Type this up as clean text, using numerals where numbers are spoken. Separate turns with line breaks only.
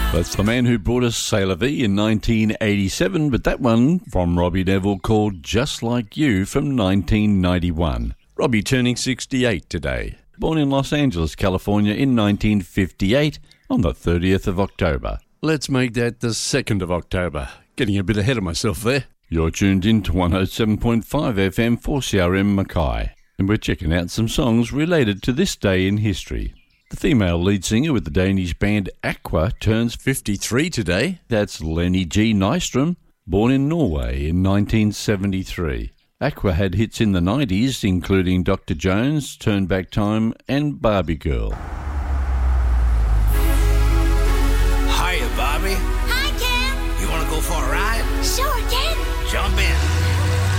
That's the man who brought us Sailor V in 1987, but that one from Robbie Neville called Just Like You from 1991. Robbie turning 68 today. Born in Los Angeles, California in 1958 on the 30th of October. Let's make that the 2nd of October. Getting a bit ahead of myself there. You're tuned in to 107.5 FM 4CRM Mackay, and we're checking out some songs related to this day in history. The female lead singer with the Danish band Aqua turns 53 today. That's Lenny G. Nystrom, born in Norway in 1973. Aqua had hits in the 90s, including Dr. Jones, Turn Back Time, and Barbie Girl.
Hiya, Bobby.
Hi, Ken.
You want to go for a ride?
Sure, Ken.
Jump in.